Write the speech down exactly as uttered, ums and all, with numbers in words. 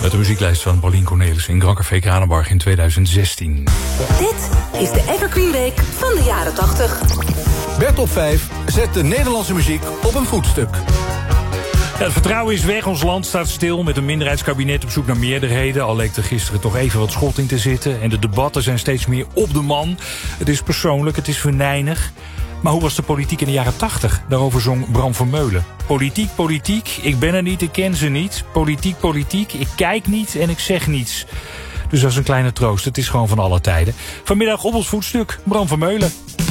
Met de muzieklijst van Paulien Cornelissen in Grand Café Kranenbarg in tweeduizend zestien. Dit is de Evergreen Week van de jaren tachtig. Bert op vijf zet de Nederlandse muziek op een voetstuk. Ja, het vertrouwen is weg, ons land staat stil met een minderheidskabinet op zoek naar meerderheden. Al leek er gisteren toch even wat schot in te zitten. En de debatten zijn steeds meer op de man. Het is persoonlijk, het is venijnig. Maar hoe was de politiek in de jaren tachtig? Daarover zong Bram Vermeulen. Politiek, politiek, ik ben er niet, ik ken ze niet. Politiek, politiek, ik kijk niet en ik zeg niets. Dus dat is een kleine troost, het is gewoon van alle tijden. Vanmiddag op ons voetstuk, Bram Vermeulen.